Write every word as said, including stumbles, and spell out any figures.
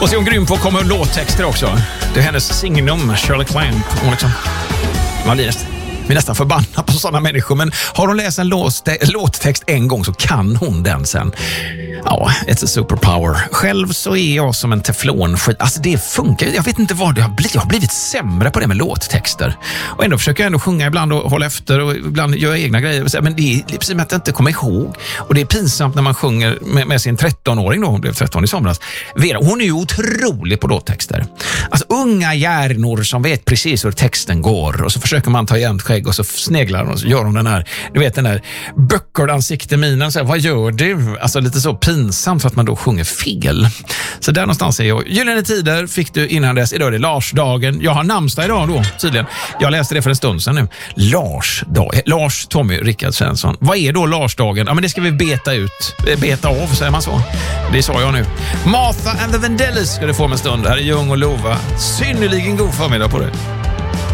Och så är hon grym på att komma med låttexter också. Det är hennes signum, Shirley Clamp. Hon liksom, man blir nästan, blir nästan förbannad på sådana människor. Men har hon läst en låttext en gång så kan hon den sen. Ja, it's a superpower. Själv så är jag som en teflonskit. Alltså det funkar. Jag vet inte vad det har blivit. Jag har blivit sämre på det med låttexter. Och ändå försöker jag ändå sjunga ibland och hålla efter och ibland göra egna grejer. Men det är precis som att jag inte kommer ihåg. Och det är pinsamt när man sjunger med, med sin tretton-åring då. Hon blev tretton i somras. Vera, hon är ju otrolig på låttexter. Alltså unga hjärnor som vet precis hur texten går. Och så försöker man ta jämnt skägg och så sneglar hon och så gör hon den här, du vet den där böckerdansikteminen. Så här, vad gör du? Alltså lite så pinsamt för att man då sjunger fel. Så där någonstans är jag. Gyllene tider fick du innan dess. Idag är det Larsdagen. Jag har namnsdag idag då, tydligen. Jag läste det för en stund sedan nu. Larsdag. Lars, Tommy, Rickard Svensson. Vad är då Larsdagen? Ja, men det ska vi beta ut. Beta av, säger man så. Det sa jag nu. Martha and the Vandellas ska du få med en stund. Här är Ljung och Lova. Synnerligen god förmiddag på det.